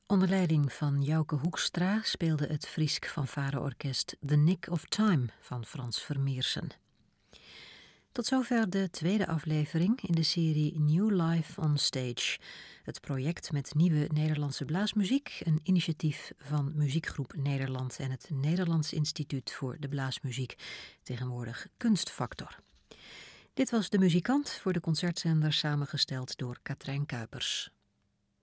Onder leiding van Jouke Hoekstra speelde het Friesk fanfareorkest The Nick of Time van Frans Vermeersen. Tot zover de tweede aflevering in de serie New Life on Stage. Het project met nieuwe Nederlandse blaasmuziek, een initiatief van Muziekgroep Nederland en het Nederlands Instituut voor de Blaasmuziek, tegenwoordig Kunstfactor. Dit was De Muzikant voor de concertzender, samengesteld door Katrijn Kuipers.